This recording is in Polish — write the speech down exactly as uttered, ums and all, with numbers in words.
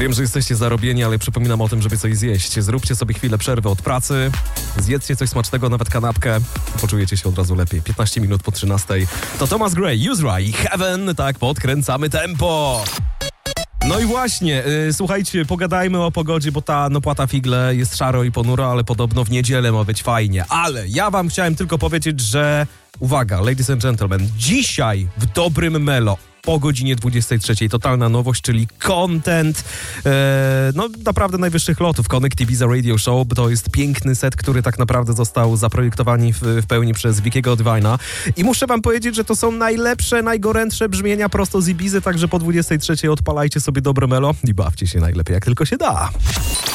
Wiem, że jesteście zarobieni, ale przypominam o tym, żeby coś zjeść. Zróbcie sobie chwilę przerwy od pracy, zjedzcie coś smacznego, nawet kanapkę, poczujecie się od razu lepiej. piętnaście minut po trzynastej. To Thomas Gray, Uzra i Heaven, tak, podkręcamy tempo. No i właśnie, yy, słuchajcie, pogadajmy o pogodzie, bo ta no płata figle jest szaro i ponuro, ale podobno w niedzielę ma być fajnie. Ale ja wam chciałem tylko powiedzieć, że uwaga, ladies and gentlemen, dzisiaj w Dobrym Melo po godzinie dwudziestej trzeciej totalna nowość, czyli content e, no naprawdę najwyższych lotów. Connect Ibiza Radio Show to jest piękny set, który tak naprawdę został zaprojektowany w, w pełni przez Vickiego Divina i muszę wam powiedzieć, że to są najlepsze, najgorętsze brzmienia prosto z Ibizy, także po dwudziestej trzeciej odpalajcie sobie Dobre Melo i bawcie się najlepiej jak tylko się da.